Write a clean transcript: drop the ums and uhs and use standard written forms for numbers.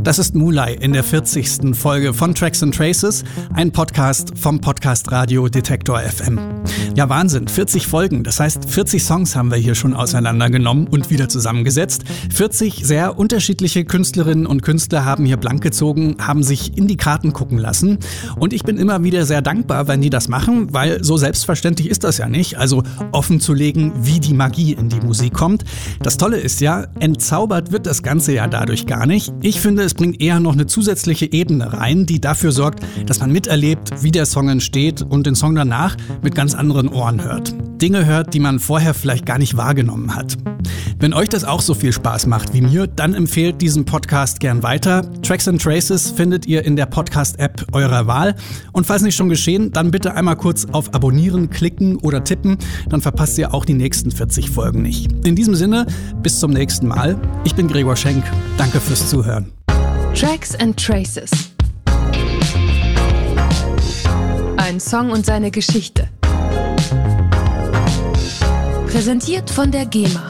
Das ist Mulai in der 40. Folge von Tracks and Traces, ein Podcast vom Podcast Radio Detektor FM. Ja, Wahnsinn, 40 Folgen, das heißt 40 Songs haben wir hier schon auseinandergenommen und wieder zusammengesetzt. 40 sehr unterschiedliche Künstlerinnen und Künstler haben hier blank gezogen, haben sich in die Karten gucken lassen. Und ich bin immer wieder sehr dankbar, wenn die das machen, weil so selbstverständlich ist das ja nicht. Also offen zu legen, wie die Magie in die Musik kommt. Das Tolle ist ja, entzaubert wird das Ganze ja dadurch gar nicht. Ich finde, es bringt eher noch eine zusätzliche Ebene rein, die dafür sorgt, dass man miterlebt, wie der Song entsteht und den Song danach mit ganz anderen Ohren hört. Dinge hört, die man vorher vielleicht gar nicht wahrgenommen hat. Wenn euch das auch so viel Spaß macht wie mir, dann empfehlt diesen Podcast gern weiter. Tracks and Traces findet ihr in der Podcast-App eurer Wahl. Und falls nicht schon geschehen, dann bitte einmal kurz auf Abonnieren klicken oder tippen, dann verpasst ihr auch die nächsten 40 Folgen nicht. In diesem Sinne, bis zum nächsten Mal. Ich bin Gregor Schenk. Danke fürs Zuhören. Tracks and Traces. Ein Song und seine Geschichte. Präsentiert von der GEMA.